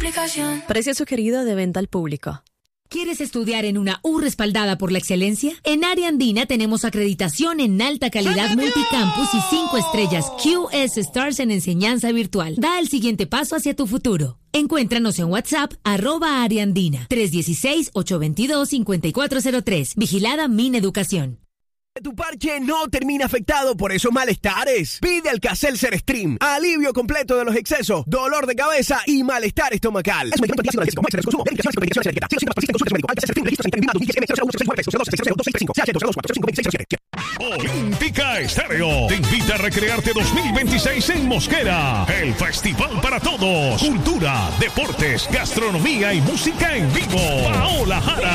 complicación. Precio sugerido de venta al público. ¿Quieres estudiar en una U respaldada por la excelencia? En Área Andina tenemos acreditación en alta calidad multicampus y 5 estrellas QS Stars en enseñanza virtual. Da el siguiente paso hacia tu futuro. Encuéntranos en WhatsApp, @Areandina, 316-822-5403. Vigilada Mineducación. Tu parche no termina afectado por esos malestares. Pide Alka-Seltzer Stream. Alivio completo de los excesos, dolor de cabeza y malestar estomacal. Es un medicamento analgésico. Máxima de consumo. Olímpica Estéreo te invita a recrearte 2026 en Mosquera. El festival para todos. Cultura, deportes, gastronomía y música en vivo. Paola Jara.